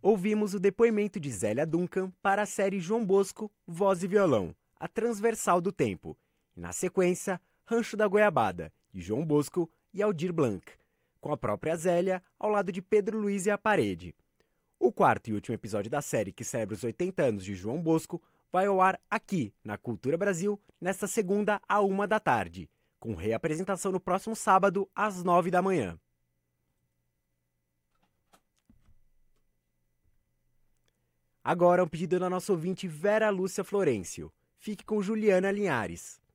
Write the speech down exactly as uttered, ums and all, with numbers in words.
Ouvimos o depoimento de Zélia Duncan para a série João Bosco, Voz e Violão, a transversal do tempo. E na sequência, Rancho da Goiabada, de João Bosco e Aldir Blanc, com a própria Zélia ao lado de Pedro Luiz e a Parede. O quarto e último episódio da série, que celebra os oitenta anos de João Bosco, vai ao ar aqui, na Cultura Brasil, nesta segunda à uma da tarde, com reapresentação no próximo sábado, às nove da manhã. Agora um pedido da nossa ouvinte Vera Lúcia Florencio. Fique com Juliana Linhares.